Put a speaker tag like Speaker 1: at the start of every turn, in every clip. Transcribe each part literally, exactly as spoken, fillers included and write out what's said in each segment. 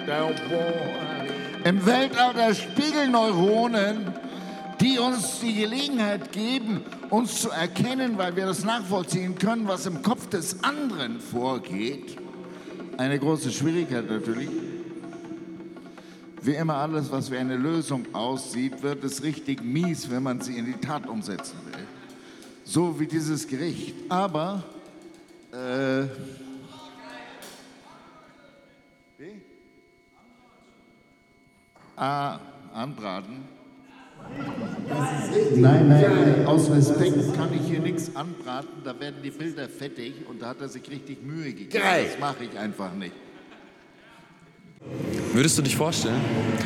Speaker 1: Im Weltall der Spiegelneuronen, die uns die Gelegenheit geben, uns zu erkennen, weil wir das nachvollziehen können, was im Kopf des anderen vorgeht. Eine große Schwierigkeit natürlich. Wie immer alles, was wie eine Lösung aussieht, wird es richtig mies, wenn man sie in die Tat umsetzen will. So wie dieses Gericht. Aber, äh... Wie? Ah, anbraten. Nein, nein, nein, aus Respekt kann ich hier nichts anbraten, da werden die Bilder fettig und da hat er sich richtig Mühe gegeben. Geil. Das mache ich einfach nicht.
Speaker 2: Würdest du dich vorstellen?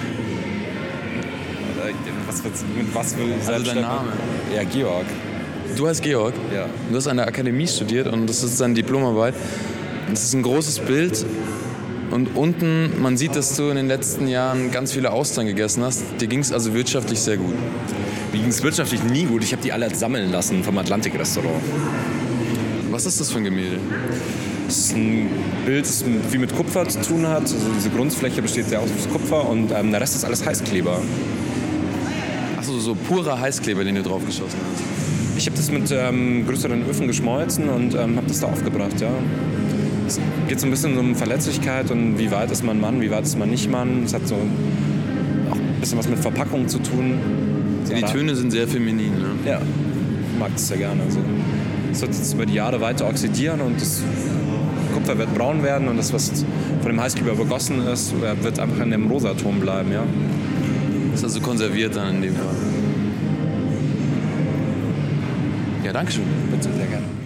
Speaker 3: Was, was, mit was will
Speaker 2: Also dein Name?
Speaker 3: Ja, Georg.
Speaker 2: Du heißt Georg?
Speaker 3: Ja.
Speaker 2: Du hast an der Akademie studiert und das ist deine Diplomarbeit. Das ist ein großes Bild und unten, man sieht, dass du in den letzten Jahren ganz viele Austern gegessen hast. Dir ging es also wirtschaftlich sehr gut.
Speaker 3: Mir ging es wirtschaftlich nie gut. Ich habe die alle sammeln lassen vom Atlantik-Restaurant.
Speaker 2: Was ist das für ein Gemälde?
Speaker 3: Das ist ein Bild, das viel mit Kupfer zu tun hat. Also diese Grundfläche besteht sehr aus Kupfer und ähm, der Rest ist alles Heißkleber.
Speaker 2: Achso, so purer Heißkleber, den du draufgeschossen hast.
Speaker 3: Ich habe das mit ähm, größeren Öfen geschmolzen und ähm, habe das da aufgebracht, ja. Es geht so ein bisschen um Verletzlichkeit und wie weit ist man Mann, wie weit ist man nicht Mann. Es hat so auch ein bisschen was mit Verpackung zu tun.
Speaker 2: Ja, die Töne sind sehr feminin, ne?
Speaker 3: Ja, ich mag das sehr gerne. Also, es wird jetzt über die Jahre weiter oxidieren und das Kupfer wird braun werden und das, was von dem Heißkleber übergossen ist, wird einfach in dem Rosaton bleiben, ja.
Speaker 2: Ist also konserviert dann in dem Fall. Ja, danke schön.
Speaker 3: Bitte, sehr gerne.